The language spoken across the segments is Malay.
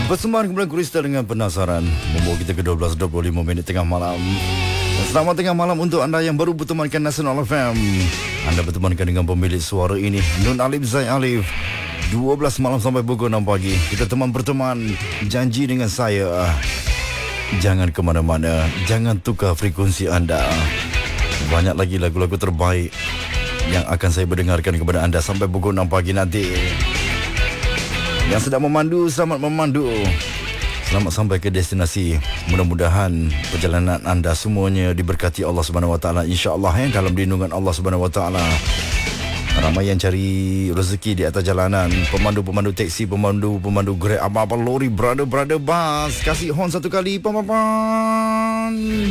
Persembahan kemudian Krista dengan penasaran membawa kita ke 12.25 minit tengah malam. Selamat tengah malam untuk anda yang baru bertemankan Nasional FM. Anda bertemankan dengan pemilik suara ini, Nun Alif Zai Alif. 12 malam sampai pukul 6 pagi. Kita teman-berteman. Janji dengan saya, jangan ke mana-mana, jangan tukar frekuensi anda. Banyak lagi lagu-lagu terbaik yang akan saya berdengarkan kepada anda sampai pukul 6 pagi nanti. Yang sedang memandu, selamat memandu. Selamat sampai ke destinasi. Mudah-mudahan perjalanan anda semuanya diberkati Allah Subhanahu Wa Taala, insya-Allah, dalam lindungan Allah Subhanahu Wa Taala. Ramai yang cari rezeki di atas jalanan, pemandu-pemandu teksi, pemandu Grab, apa-apa lori, brother bus, kasih horn satu kali, papan.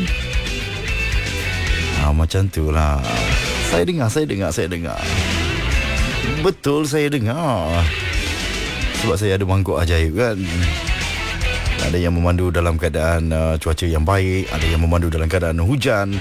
Macam tu lah. Saya dengar. Betul, saya dengar. Sebab saya ada mangkuk ajaib kan. Ada yang memandu dalam keadaan cuaca yang baik, ada yang memandu dalam keadaan hujan.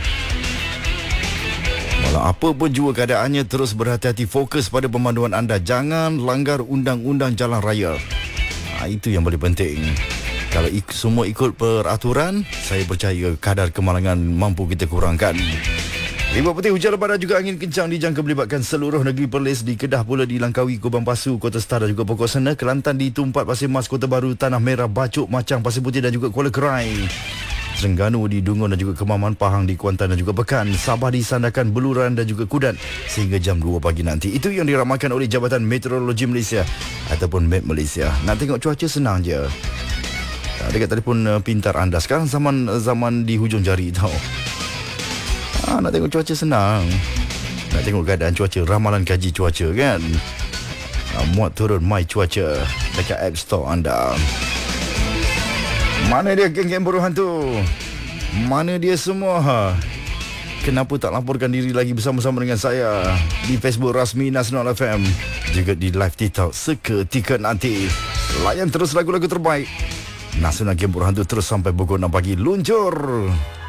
Walau apa pun jua keadaannya, terus berhati-hati, fokus pada pemanduan anda. Jangan langgar undang-undang jalan raya. Itu yang paling penting. Kalau semua ikut peraturan, saya percaya kadar kemalangan mampu kita kurangkan. Libat putih, hujan lebat dan juga angin kencang dijangka melibatkan seluruh negeri Perlis. Di Kedah pula, di Langkawi, Kubang Pasu, Kota Star dan juga Pokok Sena. Kelantan di Tumpat, Pasir Mas, Kota Baru, Tanah Merah, Bacok, Macang, Pasir Putih dan juga Kuala Kerai. Terengganu di Dungun dan juga Kemaman, Pahang di Kuantan dan juga Pekan, Sabah di Sandakan, Beluran dan juga Kudat sehingga jam 2 pagi nanti. Itu yang diramalkan oleh Jabatan Meteorologi Malaysia ataupun MET Malaysia. Nak tengok cuaca senang je. Dekat telefon pintar anda. Sekarang zaman di hujung jari tau. Nak tengok cuaca senang. Nak tengok keadaan cuaca, ramalan kaji cuaca kan. Muat turun My Cuaca dekat App Store anda. Mana dia geng-geng buruhan tu? Mana dia semua? Kenapa tak laporkan diri lagi bersama-sama dengan saya di Facebook rasmi Nasional FM, juga di live TikTok seketika nanti. Layan terus lagu-lagu terbaik Nasional Game Buruhan tu terus sampai pukul 6 pagi. Luncur.